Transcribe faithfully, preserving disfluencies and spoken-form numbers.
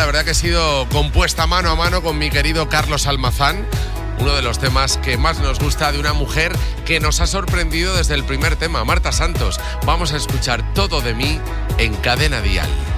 la verdad que ha sido compuesta mano a mano con mi querido Carlos Almazán. Uno de los temas que más nos gusta de una mujer que nos ha sorprendido desde el primer tema, Marta Santos. Vamos a escuchar Todo de mí en Cadena Dial.